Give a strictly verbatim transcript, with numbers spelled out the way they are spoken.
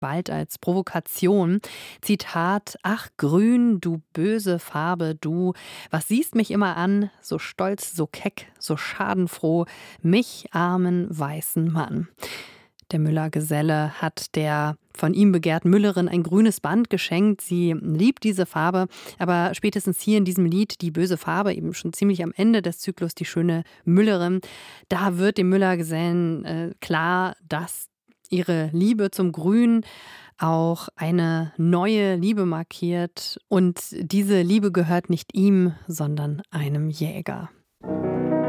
bald als Provokation. Zitat: „Ach grün, du böse Farbe, du, was siehst mich immer an, so stolz, so keck, so schadenfroh, mich armen weißen Mann.“ Der Müller-Geselle hat der von ihm begehrten Müllerin ein grünes Band geschenkt. Sie liebt diese Farbe, aber spätestens hier in diesem Lied „Die böse Farbe“, eben schon ziemlich am Ende des Zyklus „Die schöne Müllerin“, da wird dem Müller-Gesellen äh, klar, dass ihre Liebe zum Grün auch eine neue Liebe markiert und diese Liebe gehört nicht ihm, sondern einem Jäger.